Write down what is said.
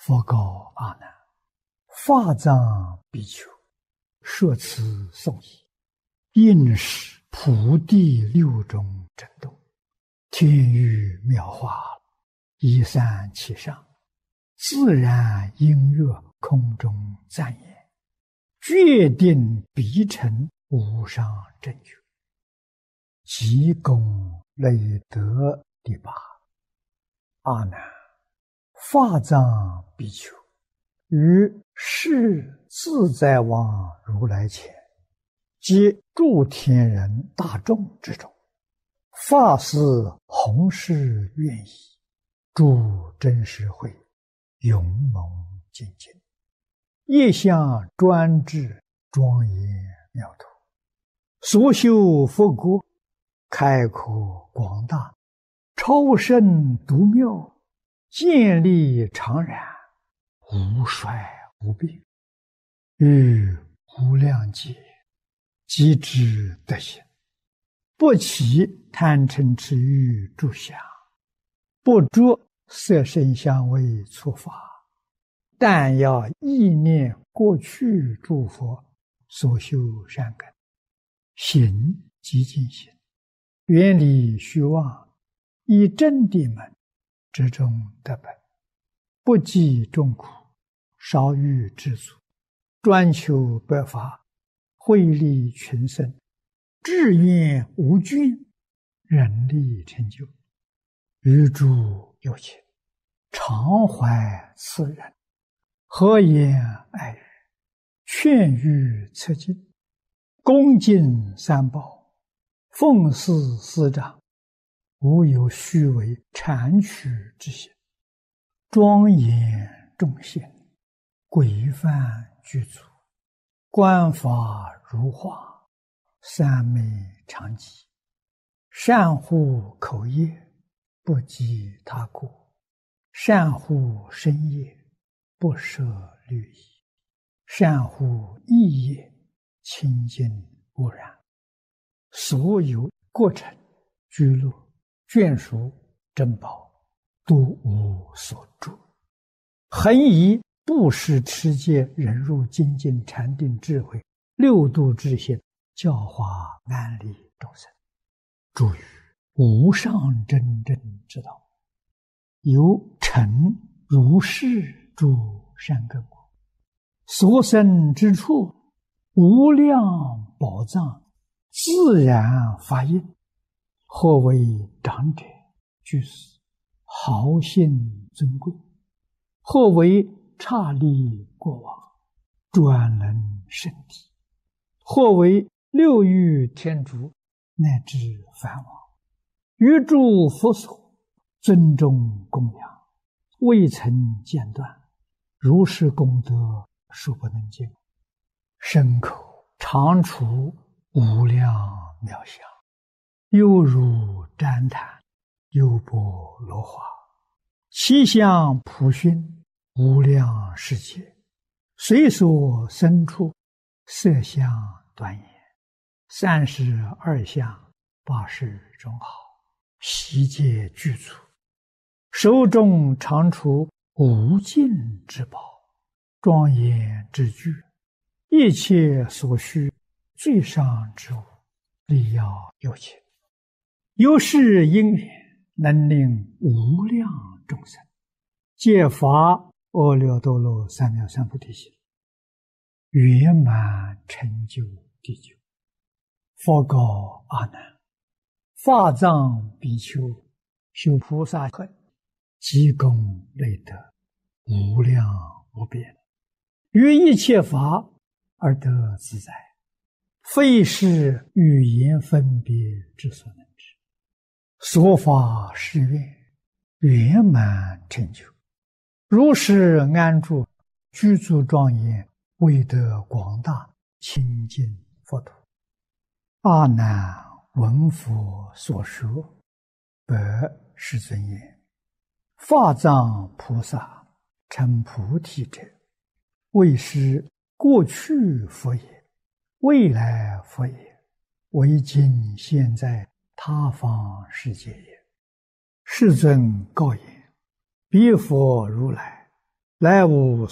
佛告阿难：法藏比丘，摄此颂已，应是菩提六种震动，天雨妙化，一散其上，自然音乐空中赞言，决定必成无上正觉，即功累德第八。阿难，法藏比丘于世自在王如来前，及诸天人大众之中，发誓弘誓愿意，诸真实会勇猛精进，业相专制庄严妙土，所修佛国开阔广大，超胜独妙，建立常然，无衰无病，于无量劫即知德行，不起贪嗔痴欲诸相，不着色声香味触法，但要意念过去诸佛所修善根，行即净行，远离虚妄，以真谛门之中得本，不计众苦，少欲知足，专求百法，惠利群生，志愿无倦，人力成就，于诸有情常怀慈仁，和颜爱语，劝喻策进，恭敬三宝，奉事师长，无有虚伪谄曲之心，庄严众贤，规范具足，观法如画，三昧常寂，善护口业，不及他过，善护身业，不舍律仪，善护意业，清净无染，所有过程居乐眷属珍宝，都无所住，恒以布施持戒忍辱精进禅定智慧六度智行教化安利众生，诸于无上真正之道，由成如是诸善根果，所生之处无量宝藏自然发应，或为长者居士豪信尊贵，或为刹利过往专能圣体，或为六欲天竺乃至梵王，于诸佛所尊重供养，未曾间断，如是功德数不能尽，身口常处无量妙相，犹如旃檀，优波罗花，其相普熏，无量世界，随所生处，色相端严，32相80种好，悉皆具足，手中常处无尽之宝，庄严之具，一切所需最上之物，力要有情，由是因缘，能令无量众生皆发阿耨多罗三藐三菩提心，圆满成就地久。佛告阿难：法藏比丘修菩萨行，积功累德，无量无边，于一切法而得自在，非是语言分别之所能知，所发誓愿圆满成就，如是安住，居住庄严，威德广大，清净佛土。阿难闻佛所说，白世尊言：法藏菩萨成菩提者，为是过去佛也，未来佛也，为今现在他方世界也。世尊告言：彼佛如来来无